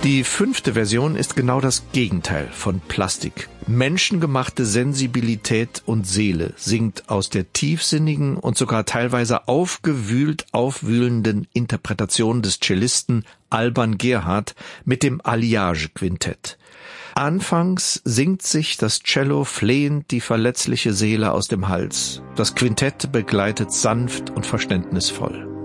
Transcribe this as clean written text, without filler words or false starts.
Die 5. Version ist genau das Gegenteil von Plastik. Menschengemachte Sensibilität und Seele singt aus der tiefsinnigen und sogar teilweise aufwühlenden Interpretation des Cellisten Alban Gerhardt mit dem Alliage-Quintett. Anfangs singt sich das Cello flehend die verletzliche Seele aus dem Hals. Das Quintett begleitet sanft und verständnisvoll.